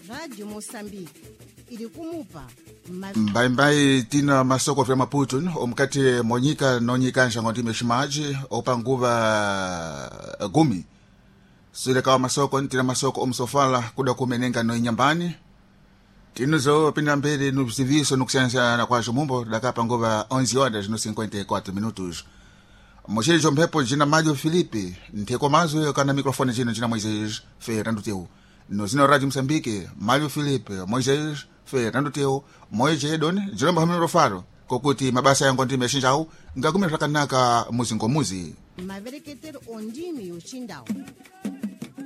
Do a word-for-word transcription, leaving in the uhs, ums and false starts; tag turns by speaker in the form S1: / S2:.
S1: Radio Moçambique ili kumupa
S2: mbaimbai tina masoko vya Maputo omkati monyika nonyika nshango ndime shimaji opanguva gumi sile kawa masoko tina masoko omsofala kuda kumenenga no inyambani tinuzo pinda mbele no serviço no kusensa na kwa jumumbo dakapa nguva onze horas no cinquenta e quatro minutos mochili jompepo jina Mário Felipe nteko mazo kana microfone jina jina Moisés Fernando Teu no zino Radio Moçambique Mário Felipe Moisés Fernando Teu moje doni jomba hamiro faro kokuti mabasa yangu ndime shinjau ngakume rakanaka muzingo muzi
S1: mavereketer ondimi yoshindao